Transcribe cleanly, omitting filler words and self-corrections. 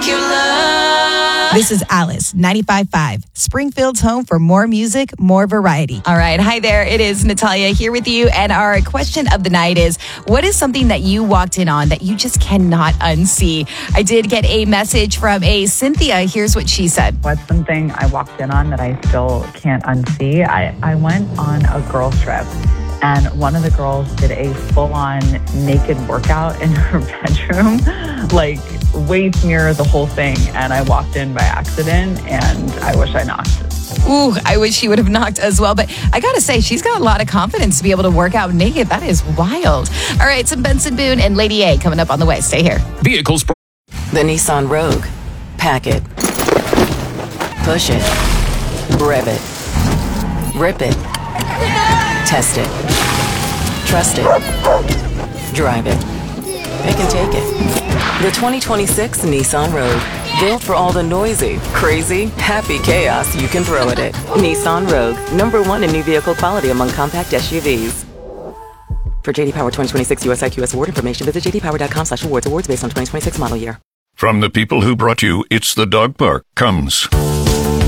This is Alice, 95.5, Springfield's home for more music, more variety. All right. Hi there. It is Natalia here with you. And our question of the night is, what is something that you walked in on that you just cannot unsee? I did get a message from a Cynthia. Here's what she said. What's something I walked in on that I still can't unsee? I went on a girls trip. And one of the girls did a full-on naked workout in her bedroom, like weights, mirror, the whole thing. And I walked in by accident, and I wish I knocked. Ooh, I wish she would have knocked as well. But I got to say, she's got a lot of confidence to be able to work out naked. That is wild. All right, some Benson Boone and Lady A coming up on the way. Stay here. Vehicles. The Nissan Rogue. Pack it. Push it. Rev it. Rip it. Test it. Trust it. Drive it. Pick and take it. The 2026 Nissan Rogue. Built for all the noisy, crazy, happy chaos you can throw at it. Nissan Rogue. #1 in new vehicle quality among compact SUVs. For JD Power 2026 US IQS award information, visit jdpower.com/awards. Awards based on 2026 model year. From the people who brought you It's the Dog Park comes